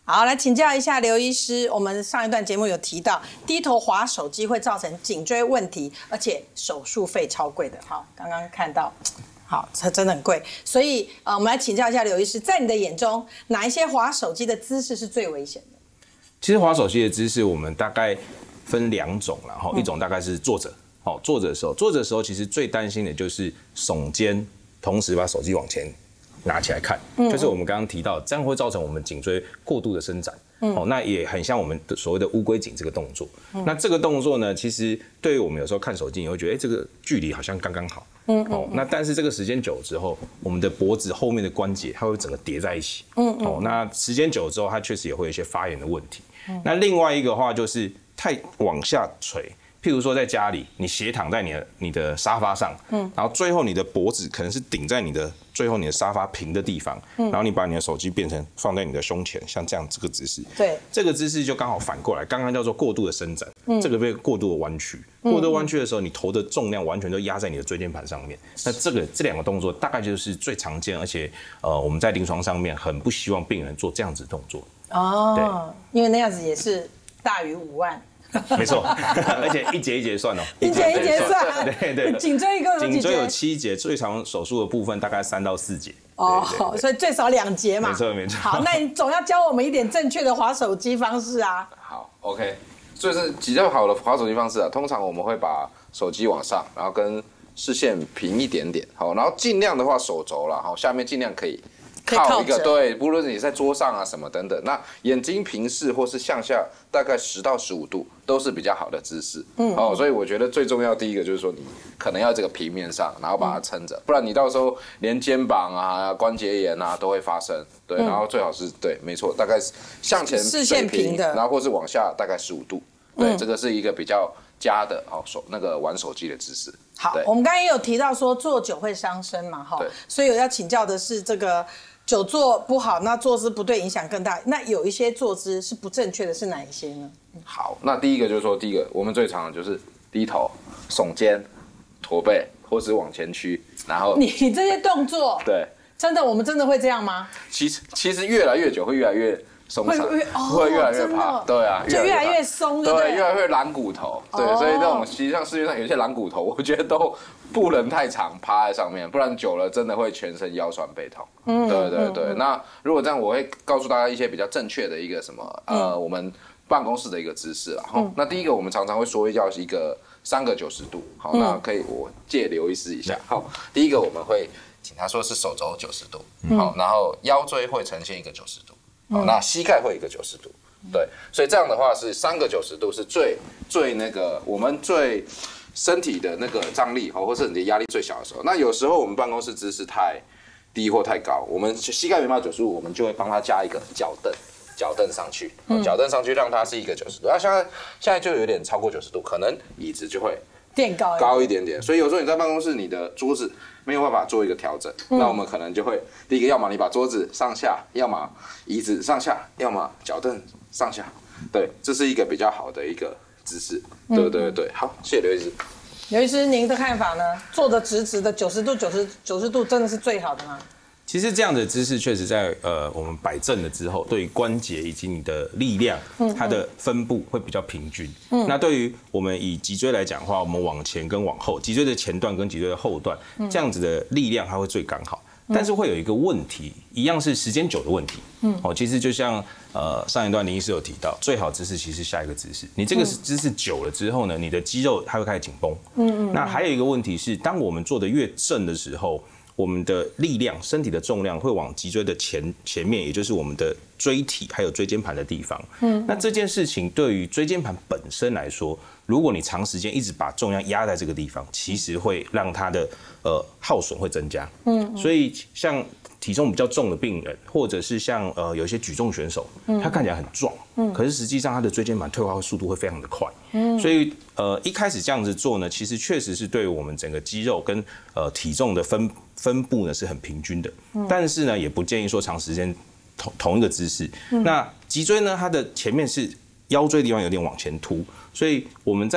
好，来请教一下刘医师，我们上一段节目有提到，低头滑手机会造成颈椎问题，而且手术费超贵的。好，刚刚看到，好，这真的很贵。所以我们来请教一下刘医师，在你的眼中，哪一些滑手机的姿势是最危险的？ 其实滑手机的姿势，我们大概分2种啦，一种大概是坐着，坐着的时候，其实最担心的就是耸肩，同时把手机往前拿起来看，就是我们刚刚提到，这样会造成我们颈椎过度的伸展，那也很像我们所谓的乌龟颈这个动作。那这个动作呢，其实对于我们有时候看手机，你会觉得，这个距离好像刚刚好，那但是这个时间久了之后，我们的脖子后面的关节它会整个叠在一起，那时间久了之后，它确实也会有一些发炎的问题。那另外一个话就是太往下垂。譬如说，在家里，你斜躺在你的沙发上，然后最后你的脖子可能是顶在最后你的沙发平的地方，然后你把你的手机放在你的胸前，像这样这个姿势， 对， 这个姿势就刚好反过来，刚刚叫做过度的伸展，这个被过度的弯曲，过度弯曲的时候，你头的重量完全都压在你的椎间盘上面，那这2个动作大概就是最常见，而且我们在临床上面很不希望病人做这样子的动作。 哦，因为那样子也是大于5万。 没错，而且一节一节算哦， 一节一节算， 对， 颈椎一共有几节？ 颈椎有7节，最常手术的部分大概3到4节。 哦，所以最少2节嘛。 没错。 好，那你总要教我们一点正确的滑手机方式啊。 好 ，OK， 所以是比较好的滑手机方式啊。通常我们会把手机往上，然后跟视线平一点点，好，然后尽量的话手肘啦，好，下面尽量可以靠一个，对，不论你在桌上啊什么等等，那眼睛平视或是向下大概10到15度都是比较好的姿势。所以我觉得最重要第一个就是说你可能要这个平面上，然后把它撑着，不然你到时候连肩膀啊、关节炎啊都会发生。对，然后最好是对，没错，大概向前视线平的， 然后或是往下大概15度。对，这个是一个比较佳的玩手机的姿势。 好，我们刚才也有提到说坐久会伤身嘛，所以我要请教的是这个。久坐不好，那坐姿不对，影响更大。那有一些坐姿是不正确的，是哪一些呢？ 好，那第一个就是说，我们最常的就是低头、耸肩、驼背，或是往前屈，然后你这些动作， 对， 真的我们真的会这样吗？ 其实越来越久会越来越松散，会越来越怕，对啊， 就越来越松， 对，越来越懒骨头，对，所以那种实际上市面上有些懒骨头，我觉得都不能太长趴在上面，不然久了真的会全身腰酸背痛。对。那如果这样，我会告诉大家一些比较正确的一个我们办公室的一个姿势啦。那第一个我们常常会说要一个3个90度，好，那可以我借刘医师一下。好，第一个我们会请他说是手肘90度，好，然后腰椎会呈现一个90度。好，那膝盖会一个90度，对，所以这样的话是3个90度是最那个我们最身体的那个张力或是你的压力最小的时候。那有时候我们办公室姿势太低或太高，我们膝盖没办法90度，我们就会帮他加一个脚凳上去，脚凳上去让它是一个90度。那现在就有点超过90度，可能椅子就会垫高一点点，所以有时候你在办公室，你的桌子没有办法做一个调整，那我们可能就会第一个，要么你把桌子上下，要么椅子上下，要么脚凳上下，对，这是一个比较好的一个姿势。对，好，谢谢刘医师。 刘医师，您的看法呢？坐得直直的90度90度真的是最好的吗？ 其实这样的姿势确实在我们摆正了之后，对于关节以及你的力量，它的分布会比较平均。那对于我们以脊椎来讲的话，我们往前跟往后，脊椎的前段跟脊椎的后段，这样子的力量它会最刚好。但是会有一个问题，一样是时间久的问题。其实就像上一段林医师有提到，最好姿势其实是下一个姿势。你这个姿势久了之后呢，你的肌肉它会开始紧绷。那还有一个问题是，当我们做的越正的时候，我们的力量、身体的重量会往脊椎的前面，也就是我们的椎体还有椎间盘的地方。那这件事情对于椎间盘本身来说，如果你长时间一直把重量压在这个地方，其实会让它的耗损会增加。所以像体重比较重的病人，或者是像有一些举重选手，他看起来很壮，可是实际上他的椎间盘退化速度会非常的快。所以一开始这样子做呢，其实确实是对我们整个肌肉跟体重的分布呢是很平均的。但是呢，也不建议说长时间同一个姿势。那脊椎呢，它的前面是腰椎的地方有点往前凸，所以我们在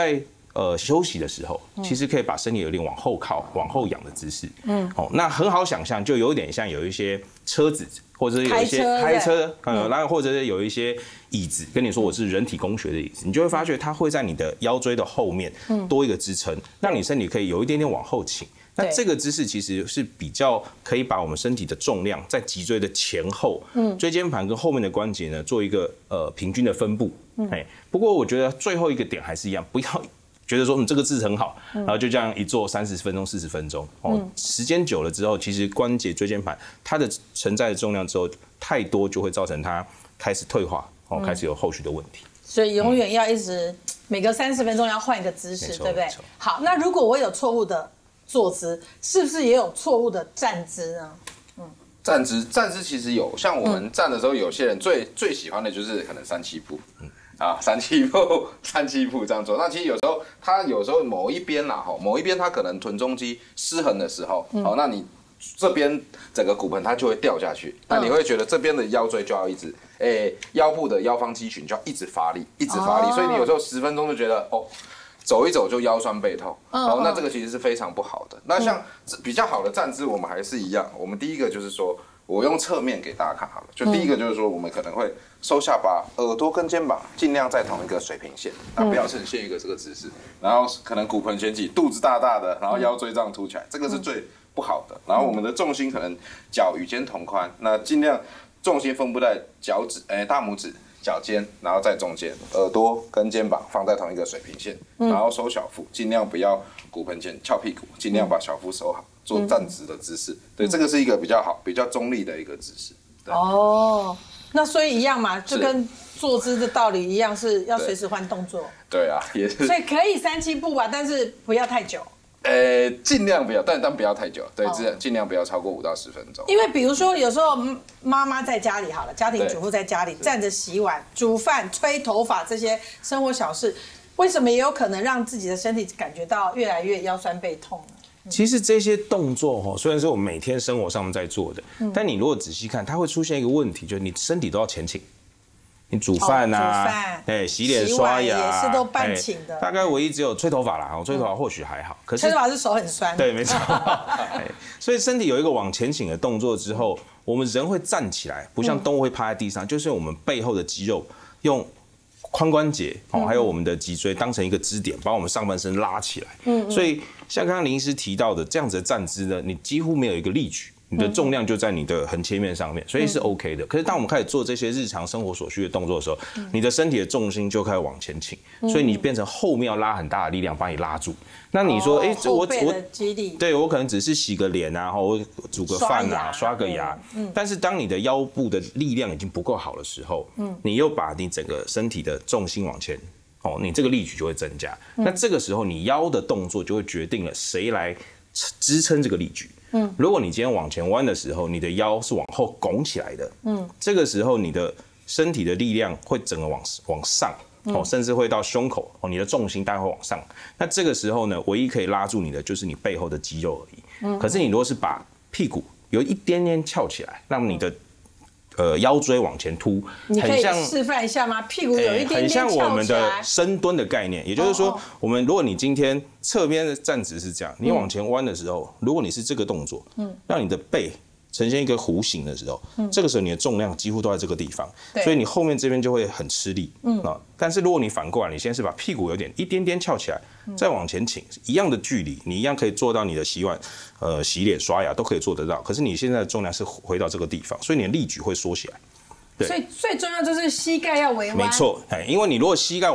休息的时候，其实可以把身体有点往后靠、往后仰的姿势。那很好想象，就有点像有一些车子，或者是有一些开车，然后或者是有一些椅子，跟你说我是人体工学的椅子，你就会发觉它会在你的腰椎的后面多一个支撑，让你身体可以有一点点往后倾。那这个姿势其实是比较可以把我们身体的重量在脊椎的前后、椎间盘跟后面的关节呢做一个平均的分布。不过我觉得最后一个点还是一样，不要觉得说这个姿势很好，然后就这样一做30分钟、40分钟，时间久了之后，其实关节、椎间盘它的承载的重量之后太多，就会造成它开始退化，开始有后续的问题。 所以永远要一直每隔30分钟要换一个姿势，对不对？好，那如果我有错误的坐姿，是不是也有错误的站姿呢？ 站姿其实有，像我们站的时候，有些人最喜欢的就是可能3-7步。3-7步这样做。那其实有时候某一边它可能臀中肌失衡的时候，那你这边整个骨盆它就会掉下去，那你会觉得这边的腰椎就要一直，腰部的腰方肌群就要一直发力，所以你有时候10分钟就觉得走一走就腰酸背痛，那这个其实是非常不好的。那像比较好的站姿，我们还是一样，我们第一个就是说，我用侧面给大家看好了，就第一个就是说，我们可能会收下巴，耳朵跟肩膀尽量在同一个水平线，那不要呈现一个这个姿势，然后可能骨盆前倾，肚子大大的，然后腰椎这样凸起来，这个是最不好的。然后我们的重心可能脚与肩同宽，那尽量重心分布在脚趾，大拇指、脚尖，然后在中间，耳朵跟肩膀放在同一个水平线，然后收小腹，尽量不要骨盆前翘屁股，尽量把小腹收好，做站直的姿势。对，这个是一个比较好、比较中立的一个姿势。 那所以一样嘛，就跟坐姿的道理一样，是要随时换动作。 对啊，也是。 所以可以3-7步吧，但是不要太久。 尽量不要，但不要太久。对，尽量不要超过5到10分钟。 因为比如说有时候妈妈在家里好了，家庭主妇在家里站着洗碗、煮饭、吹头发这些生活小事，为什么也有可能让自己的身体感觉到越来越腰酸背痛呢？ 其实这些动作虽然是我们每天生活上面在做的，但你如果仔细看，它会出现一个问题，就是你身体都要前倾。你煮饭啊，洗脸刷牙也是都半倾的。 大概唯一只有吹头发啦，吹头发或许还好，可是吹头发是手很酸。 对，没错。所以身体有一个往前倾的动作之后，我们人会站起来，不像动物会趴在地上，就是我们背后的肌肉用髋关节还有我们的脊椎当成一个支点，把我们上半身拉起来。所以像刚刚林医师提到的这样子的站姿呢，你几乎没有一个力矩。你的重量就在你的横切面上面，所以是 OK 的。可是当我们开始做这些日常生活所需的动作的时候，你的身体的重心就开始往前倾，所以你变成后面要拉很大的力量把你拉住。那你说， 后背的肌力， 对我可能只是洗个脸啊，或煮个饭啊，刷个牙。但是当你的腰部的力量已经不够好的时候，你又把你整个身体的重心往前，你这个力矩就会增加。那这个时候你腰的动作就会决定了谁来支撑这个力矩。如果你今天往前弯的时候，你的腰是往后拱起来的，这个时候你的身体的力量会整个往上，甚至会到胸口，你的重心大概会往上。那这个时候呢，唯一可以拉住你的就是你背后的肌肉而已。可是你如果是把屁股有一点点翘起来，让你的腰椎往前凸， 你可以示范一下吗？屁股有一点点很像我们翘起来的深蹲的概念，也就是说，如果你今天侧边的站直是这样，你往前弯的时候，如果你是这个动作，让你的背呈现一个弧形的时候，这个时候你的重量几乎都在这个地方，所以你后面这边就会很吃力。但是如果你反过来，你先是把屁股一点点翘起来，再往前倾，一样的距离，你一样可以做到你的洗碗、洗脸、刷牙都可以做得到。可是你现在的重量是回到这个地方，所以你的力矩会缩起来。 所以最重要就是膝盖要微弯。 没错，因为你如果膝盖